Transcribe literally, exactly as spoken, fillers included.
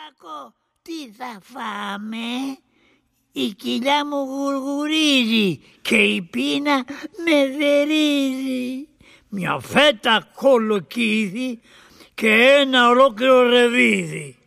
Κάκο, τι θα φάμε? Η κοιλιά μου γουργουρίζει και η πείνα με δερίζει. Μια φέτα κολοκύδι και ένα ολόκληρο ρεβίδι.